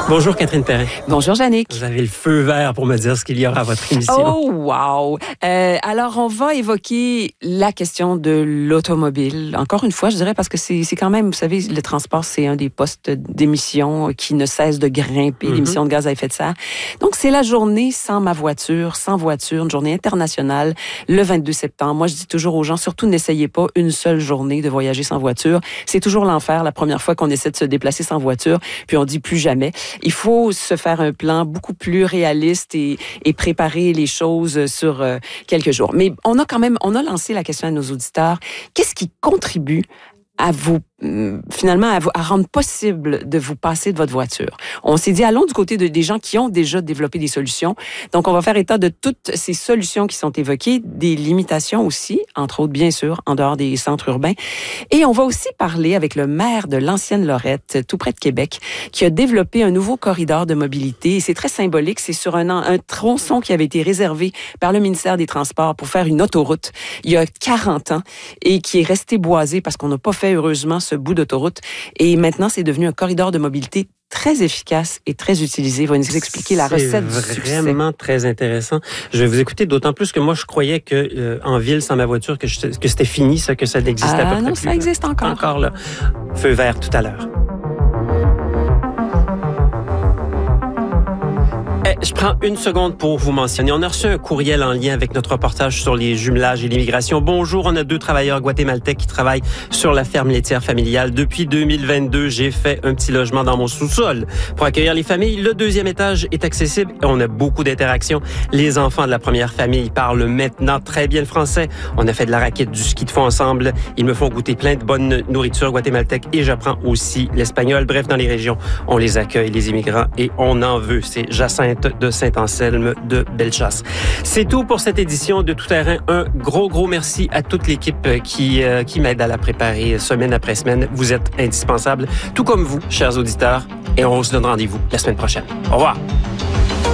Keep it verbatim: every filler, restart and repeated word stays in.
Bonjour Catherine Perrin. Bonjour Jannick. Vous avez le feu vert pour me dire ce qu'il y aura à votre émission. Oh wow! Euh, alors on va évoquer la question de l'automobile. Encore une fois, je dirais parce que c'est, c'est quand même, vous savez, le transport, c'est un des postes d'émissions qui ne cesse de grimper, mm-hmm. l'émission de gaz à effet de serre. Donc c'est la journée sans ma voiture, sans voiture, une journée internationale, le vingt-deux septembre. Moi je dis toujours aux gens, surtout n'essayez pas une seule journée de voyager sans voiture. C'est toujours l'enfer la première fois qu'on essaie de se déplacer sans voiture, puis on dit plus jamais. Il faut se faire un plan beaucoup plus réaliste et, et préparer les choses sur euh, quelques jours. Mais on a quand même, on a lancé la question à nos auditeurs. Qu'est-ce qui contribue à vous, finalement, à, vous, à rendre possible de vous passer de votre voiture? On s'est dit, allons du côté de, des gens qui ont déjà développé des solutions. Donc, on va faire état de toutes ces solutions qui sont évoquées, des limitations aussi, entre autres, bien sûr, en dehors des centres urbains. Et on va aussi parler avec le maire de l'ancienne Lorette, tout près de Québec, qui a développé un nouveau corridor de mobilité. Et c'est très symbolique. C'est sur un, un tronçon qui avait été réservé par le ministère des Transports pour faire une autoroute il y a quarante ans et qui est resté boisé parce qu'on n'a pas fait heureusement ce bout d'autoroute. Et maintenant, c'est devenu un corridor de mobilité très efficace et très utilisé. Il va nous expliquer la recette du succès. C'est vraiment très intéressant. Je vais vous écouter, d'autant plus que moi, je croyais que euh, en ville, sans ma voiture, que, je, que c'était fini, ça, que ça n'existait ah, à peu près non, plus. ça existe encore. Encore là. Feu vert tout à l'heure. Je prends une seconde pour vous mentionner. On a reçu un courriel en lien avec notre reportage sur les jumelages et l'immigration. Bonjour, on a deux travailleurs guatémaltèques qui travaillent sur la ferme laitière familiale. Depuis deux mille vingt-deux, j'ai fait un petit logement dans mon sous-sol pour accueillir les familles. Le deuxième étage est accessible et on a beaucoup d'interactions. Les enfants de la première famille parlent maintenant très bien le français. On a fait de la raquette, du ski de fond ensemble. Ils me font goûter plein de bonne nourriture guatémaltèque et j'apprends aussi l'espagnol. Bref, dans les régions, on les accueille, les immigrants, et on en veut. C'est Jacinthe de Saint-Anselme de Bellechasse. C'est tout pour cette édition de Tout Terrain. Un gros, gros merci à toute l'équipe qui, euh, qui m'aide à la préparer semaine après semaine. Vous êtes indispensables, tout comme vous, chers auditeurs, et on se donne rendez-vous la semaine prochaine. Au revoir!